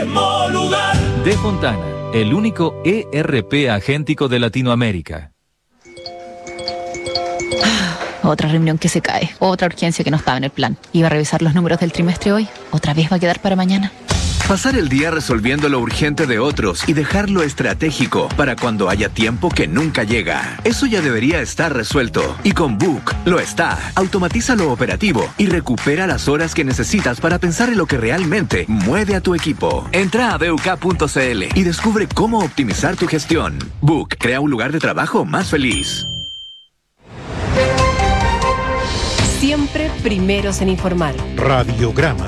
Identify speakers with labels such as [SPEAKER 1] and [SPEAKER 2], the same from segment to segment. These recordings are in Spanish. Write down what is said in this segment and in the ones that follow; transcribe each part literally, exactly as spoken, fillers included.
[SPEAKER 1] mismo lugar.
[SPEAKER 2] De Fontana, el único E R P agéntico de Latinoamérica.
[SPEAKER 3] Otra reunión que se cae, otra urgencia que no estaba en el plan. Iba a revisar los números del trimestre hoy, otra vez va a quedar para mañana.
[SPEAKER 4] Pasar el día resolviendo lo urgente de otros y dejar lo estratégico para cuando haya tiempo que nunca llega. Eso ya debería estar resuelto. Y con Book lo está. Automatiza lo operativo y recupera las horas que necesitas para pensar en lo que realmente mueve a tu equipo. Entra a B U K punto C L y descubre cómo optimizar tu gestión. Book crea un lugar de trabajo más feliz.
[SPEAKER 5] Siempre primeros en informar.
[SPEAKER 6] Radiograma.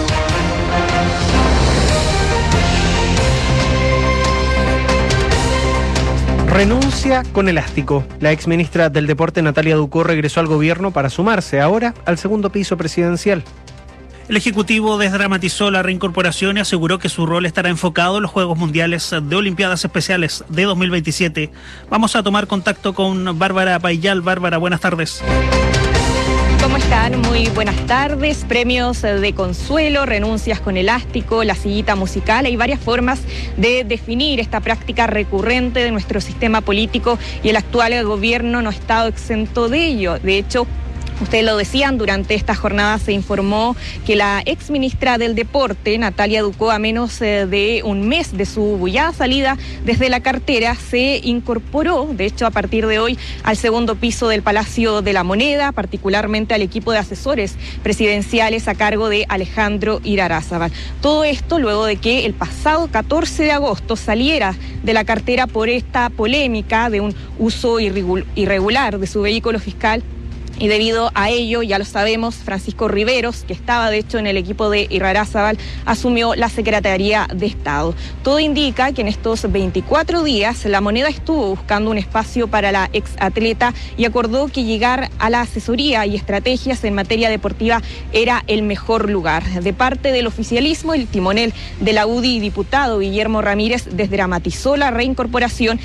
[SPEAKER 6] Renuncia con elástico. La exministra del Deporte, Natalia Ducó, regresó al gobierno para sumarse ahora al segundo piso presidencial.
[SPEAKER 7] El Ejecutivo desdramatizó la reincorporación y aseguró que su rol estará enfocado en los Juegos Mundiales de Olimpiadas Especiales de dos mil veintisiete. Vamos a tomar contacto con Bárbara Payal. Bárbara, buenas tardes.
[SPEAKER 8] ¿Cómo están? Muy buenas tardes. Premios de consuelo, renuncias con elástico, la sillita musical. Hay varias formas de definir esta práctica recurrente de nuestro sistema político y el actual gobierno no ha estado exento de ello. De hecho, ustedes lo decían, durante esta jornada se informó que la exministra del Deporte, Natalia Ducó, a menos de un mes de su bullada salida desde la cartera, se incorporó, de hecho, a partir de hoy, al segundo piso del Palacio de la Moneda, particularmente al equipo de asesores presidenciales a cargo de Alejandro Irarrázaval. Todo esto luego de que el pasado catorce de agosto saliera de la cartera por esta polémica de un uso irregular de su vehículo fiscal. Y debido a ello, ya lo sabemos, Francisco Riveros, que estaba de hecho en el equipo de Irarrázaval, asumió la Secretaría de Estado. Todo indica que en estos veinticuatro días la Moneda estuvo buscando un espacio para la exatleta y acordó que llegar a la asesoría y estrategias en materia deportiva era el mejor lugar. De parte del oficialismo, el timonel de la U D I, diputado Guillermo Ramírez, desdramatizó la reincorporación